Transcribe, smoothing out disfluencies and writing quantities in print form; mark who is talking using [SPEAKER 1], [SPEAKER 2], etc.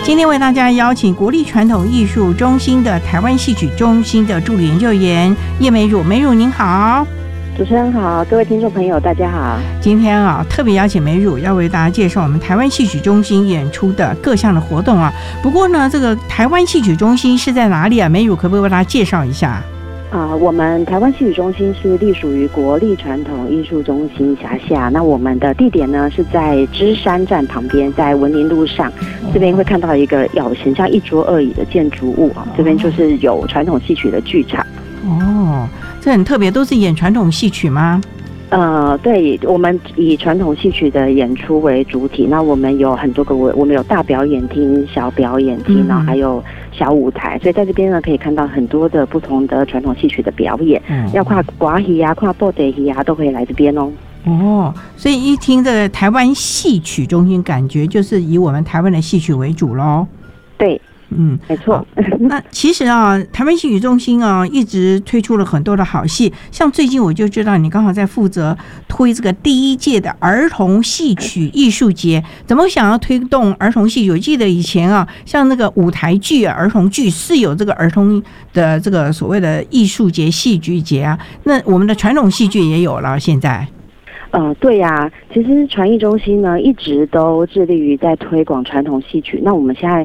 [SPEAKER 1] 今天为大家邀请国立传统艺术中心的台湾戏曲中心的助理研究员叶美汝，美汝您好。
[SPEAKER 2] 主持人好，各位听众朋友大家好。
[SPEAKER 1] 今天特别邀请美汝要为大家介绍我们台湾戏曲中心演出的各项的活动啊。不过呢，这个台湾戏曲中心是在哪里啊？美汝可不可以为大家介绍一下？
[SPEAKER 2] 我们台湾戏曲中心是隶属于国立传统艺术中心辖下。那我们的地点呢是在芝山站旁边，在文林路上。这边会看到一个很像一桌二椅的建筑物啊，这边就是有传统戏曲的剧场。
[SPEAKER 1] 哦，这很特别，都是演传统戏曲吗？
[SPEAKER 2] 对，我们以传统戏曲的演出为主体。那我们有很多个，我们有大表演厅、小表演厅，然后还有小舞台。所以在这边呢，可以看到很多的不同的传统戏曲的表演。要跨歌戏啊、跨布袋戏啊，都可以来这边哦。
[SPEAKER 1] 哦，所以一听这个台湾戏曲中心，感觉就是以我们台湾的戏曲为主咯。
[SPEAKER 2] 对。没错。
[SPEAKER 1] 那其实台湾戏曲中心一直推出了很多的好戏，像最近我就知道你刚好在负责推这个第1届的儿童戏曲艺术节，怎么想要推动儿童戏曲？我记得以前像那个舞台剧儿童剧是有这个儿童的这个所谓的艺术节、戏剧节啊，那我们的传统戏剧也有了，现在。
[SPEAKER 2] 对呀，其实传艺中心呢一直都致力于在推广传统戏曲。那我们现在